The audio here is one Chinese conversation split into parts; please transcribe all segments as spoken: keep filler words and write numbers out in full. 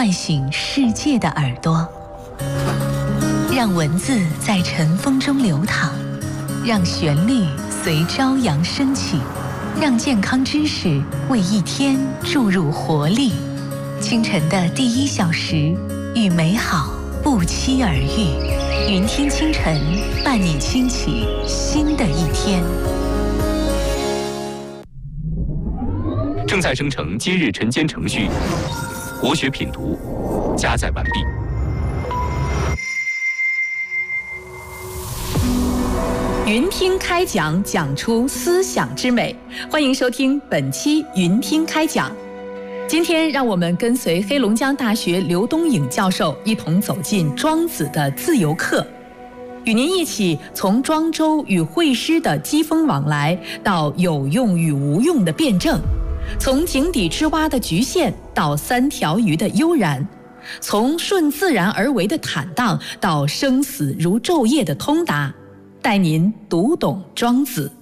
唤醒世界的耳朵，让文字在尘封中流淌，让旋律随朝阳升起，让健康知识为一天注入活力。清晨的第一小时，与美好不期而遇。云听清晨，伴你轻启新的一天。 正在生成今日晨间程序，国学品读加载完毕。 云听开讲，讲出思想之美。欢迎收听本期云听开讲。今天让我们跟随黑龙江大学刘东颖教授一同走进庄子的自由课，与您一起从庄周与惠施的机锋往来，到有用与无用的辩证，从井底之蛙的局限到三条鱼的悠然，从顺自然而为的坦荡到生死如昼夜的通达，带您读懂庄子。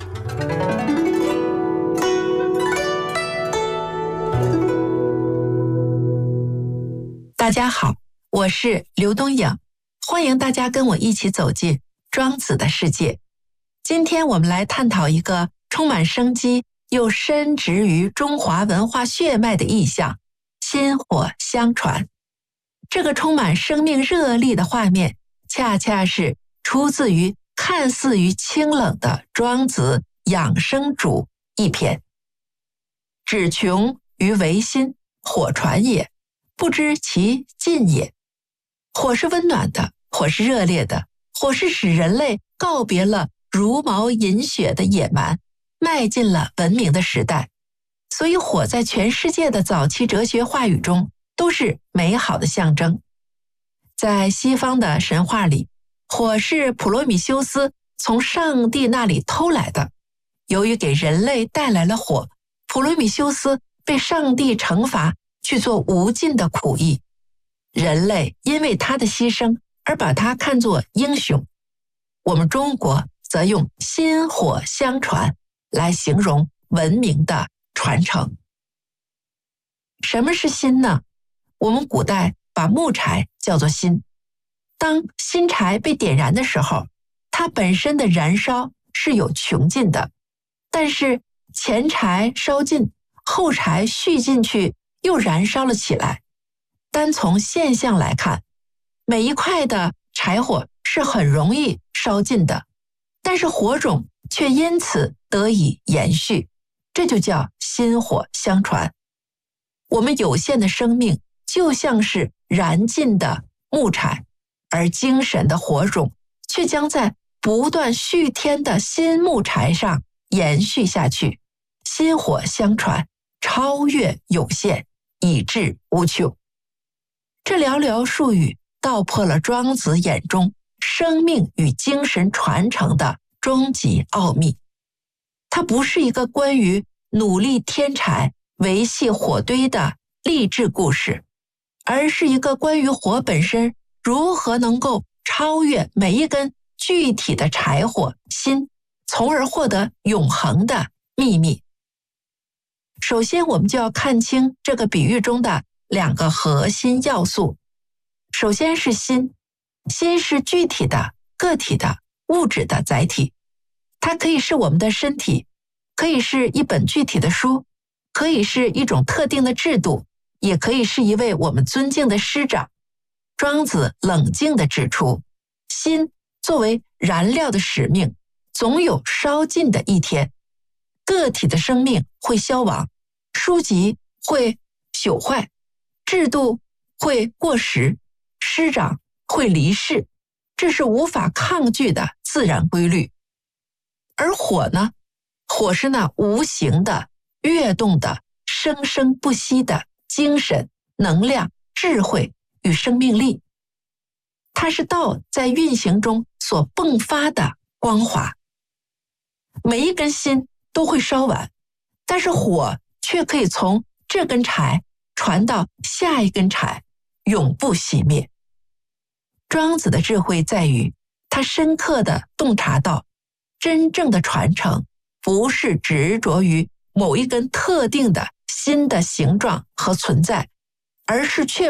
大家好，我是刘东颖，欢迎大家跟我一起走进庄子的世界。今天我们来探讨一个充满生机又深植于中华文化血脉的意象——薪火相传。这个充满生命热力的画面，恰恰是出自于看似于清冷的庄子养生主一篇。只穷于为薪，火传也，不知其尽也。火是温暖的，火是热烈的，火是使人类告别了茹毛饮血的野蛮，迈进了文明的时代。所以火在全世界的早期哲学话语中都是美好的象征。在西方的神话里，火是普罗米修斯从上帝那里偷来的。由于给人类带来了火，普罗米修斯被上帝惩罚去做无尽的苦役。人类因为他的牺牲而把他看作英雄。我们中国则用薪火相传来形容文明的传承。什么是薪呢？我们古代把木柴叫做薪。当新柴被点燃的时候，它本身的燃烧是有穷尽的，但是前柴烧尽，后柴续进去，又燃烧了起来。单从现象来看，每一块的柴火是很容易烧尽的，但是火种却因此得以延续，这就叫薪火相传。我们有限的生命就像是燃尽的木柴，而精神的火种却将在不断续添的新木柴上延续下去，薪火相传，超越有限，以至无穷。这寥寥数语道破了庄子眼中生命与精神传承的终极奥秘。它不是一个关于努力添柴维系火堆的励志故事，而是一个关于火本身如何能够超越每一根具体的柴火薪，从而获得永恒的秘密。首先，我们就要看清这个比喻中的两个核心要素。首先是心，心是具体的、个体的、物质的载体，它可以是我们的身体，可以是一本具体的书，可以是一种特定的制度，也可以是一位我们尊敬的师长。庄子冷静地指出，心作为燃料的使命，总有烧尽的一天。个体的生命会消亡，书籍会朽坏，制度会过时，师长会离世，这是无法抗拒的自然规律。而火呢？火是那无形的、跃动的、生生不息的精神、能量、智慧与生命力。它是道在运行中所迸发的光华。每一根薪都会烧完，但是火却可以从这根柴传到下一根柴，永不熄灭。庄子的智慧在于，他深刻地洞察到，真正的传承不是执着于某一根特定的新的形状和存在，而是确